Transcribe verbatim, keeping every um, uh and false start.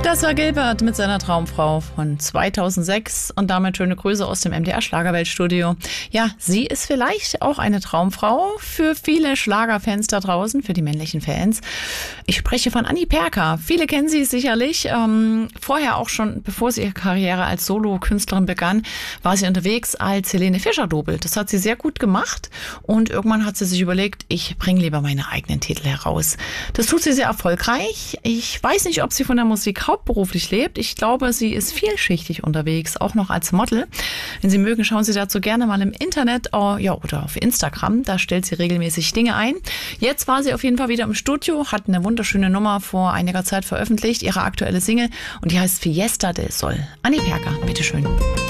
Das war Gilbert mit seiner Traumfrau von zweitausendsechs und damit schöne Grüße aus dem M D R Schlagerweltstudio. Ja, sie ist vielleicht auch eine Traumfrau für viele Schlagerfans da draußen, für die männlichen Fans. Ich spreche von Anni Perka. Viele kennen sie sicherlich. Ähm, vorher auch schon, bevor sie ihre Karriere als Solo-Künstlerin begann, war sie unterwegs als Helene Fischer-Double. Das hat sie sehr gut gemacht und irgendwann hat sie sich überlegt, ich bringe lieber meine eigenen Titel heraus. Das tut sie sehr erfolgreich. Ich weiß nicht, ob sie von der Musik hauptberuflich lebt. Ich glaube, sie ist vielschichtig unterwegs, auch noch als Model. Wenn Sie mögen, schauen Sie dazu gerne mal im Internet oh, ja, oder auf Instagram. Da stellt sie regelmäßig Dinge ein. Jetzt war sie auf jeden Fall wieder im Studio, hat eine wunderschöne Nummer vor einiger Zeit veröffentlicht, ihre aktuelle Single, und die heißt Fiesta del Sol. Anni Perka, bitteschön.